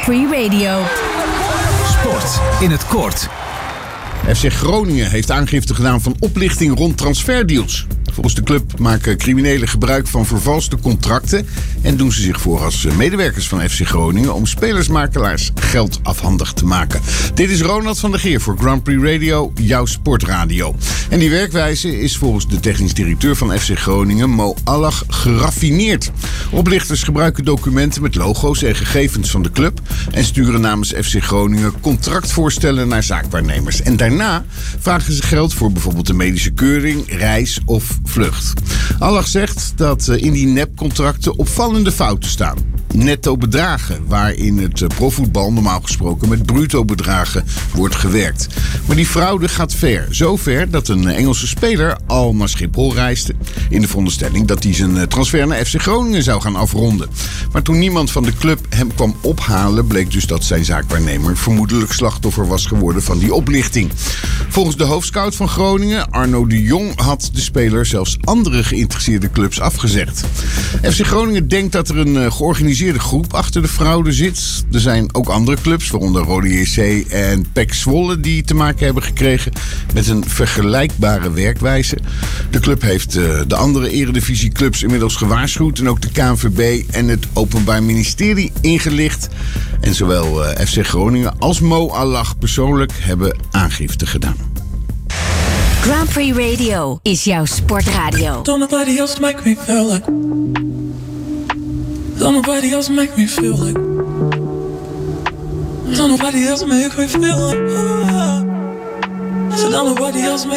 Free Radio. Sport in het kort. FC Groningen heeft aangifte gedaan van oplichting rond transferdeals. Volgens de club maken criminelen gebruik van vervalste contracten en doen ze zich voor als medewerkers van FC Groningen om spelersmakelaars geld afhandig te maken. Dit is Ronald van der Geer voor Grand Prix Radio, jouw sportradio. En die werkwijze is volgens de technisch directeur van FC Groningen, Mo Allah, geraffineerd. Oplichters gebruiken documenten met logo's en gegevens van de club en sturen namens FC Groningen contractvoorstellen naar zaakwaarnemers. En daarna vragen ze geld voor bijvoorbeeld een medische keuring, reis of vlucht. Allah zegt dat in die nepcontracten opvallende fouten staan. Netto bedragen, waar in het profvoetbal normaal gesproken met bruto bedragen wordt gewerkt. Maar die fraude gaat ver. Zo ver dat een Engelse speler al naar Schiphol reisde in de veronderstelling dat hij zijn transfer naar FC Groningen zou gaan afronden. Maar toen niemand van de club hem kwam ophalen, bleek dus dat zijn zaakwaarnemer vermoedelijk slachtoffer was geworden van die oplichting. Volgens de hoofdscout van Groningen, Arno de Jong, had de speler zelfs andere geïnteresseerde clubs afgezegd. FC Groningen denkt dat er een georganiseerde groep achter de fraude zit. Er zijn ook andere clubs, waaronder Rode JC en PEC Zwolle, die te maken hebben gekregen met een vergelijkbare werkwijze. De club heeft de andere eredivisieclubs inmiddels gewaarschuwd en ook de KNVB en het Openbaar Ministerie ingelicht. En zowel FC Groningen als Mo Allah persoonlijk hebben aangifte gedaan. Grand Prix Radio is jouw sportradio. Don't nobody else make me feel like. Don't nobody else make me feel like. Don't nobody else make me feel like. So don't nobody else make